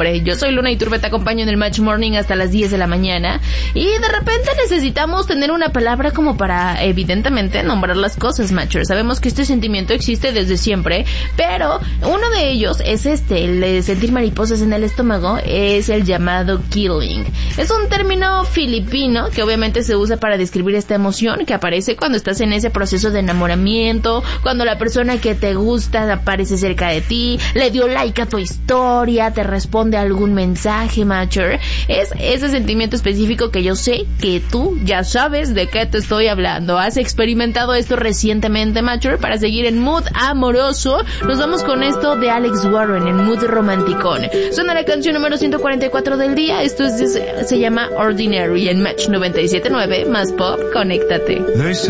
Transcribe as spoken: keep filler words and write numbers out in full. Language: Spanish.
nombre. Yo soy Luna Iturbe, te acompaño en el Match Morning hasta las diez de la mañana. Y de repente necesitamos tener una palabra como para, evidentemente, nombrar las cosas, Matcher. Sabemos que este sentimiento existe desde siempre, pero uno de ellos es este, el de sentir mariposas en el estómago, es el llamado killing. Es un término filipino que obviamente se usa para describir esta emoción que aparece cuando estás en ese proceso de enamoramiento, cuando la persona que te gusta aparece cerca de ti, le dio like a tu historia, te responde a algún mensaje, Matcher. Es ese sentimiento específico que yo sé que tú ya sabes de qué te estoy hablando. ¿Has experimentado esto recientemente, Matcher? Para seguir en mood amoroso, nos vamos con esto de Alex Warren en mood romanticón. Suena la canción número ciento cuarenta y cuatro del día. Esto es, se llama Ordinary en Match noventa y siete punto nueve más pop. Conéctate.